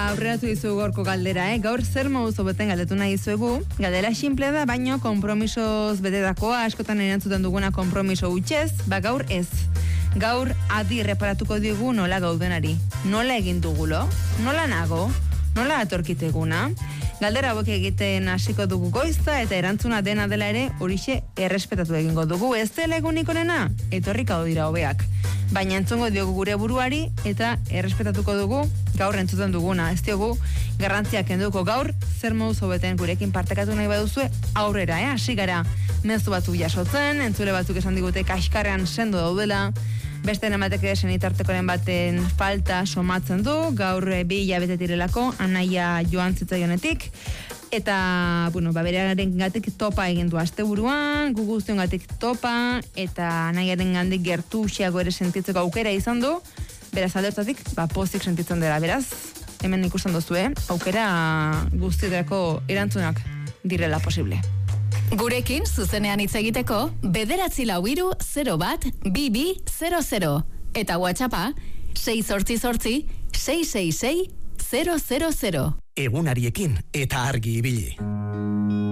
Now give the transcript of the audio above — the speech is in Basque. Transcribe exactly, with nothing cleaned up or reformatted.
aurreratu dizu gorko galdera, eh? Gaur zer moduz hobetzen galdetu nahi dizuegu. Galdera simple da, baino konpromisoz betetakoa, askotan erantzuten duguna konpromiso hutsez, ba gaur ez. Gaur adi reparatuko digu nola gaudenari. Nola egin dugulo? Nola nago? Nola atorkiteguna? Galdera hauek egiten hasiko dugu goizta eta erantzuna dena dela ere horixe errespetatu egingo dugu. Ez dela egunik onena? Etorriko dira hobeak. Baina entzongo diogu gure buruari eta errespetatuko dugu gaur entzuten duguna. Ez diogu garrantzia kenduko gaur zer moduz hobeten gurekin partekatu nahi baduzue aurrera, eh? Hasi gara mezu batzuk jasotzen, entzule batzuk esan digute kaskarrean sendo daudela, beste emateke senitartekoren baten falta somatzen du, gaur bi hilabete direlako, anaia joan zitzaionetik, eta, bueno, ba, berearen gatik topa egin du asteburuan, gu guztion gatik topa, eta anaiaren gandik gertu usiago ere sentitzeko aukera izan du, beraz aldertatik, ba, pozik sentitzen dela, beraz, hemen ikusten duzu, eh? Aukera guztietarako erantzunak direla posible. Gurekin zuzenean hitz egiteko bederatzi lau hiru zero bat bi bi zero zero eta WhatsAppa sei zortzi zortzi sei sei sei zero zero zero. Egunariekin eta argi ibili.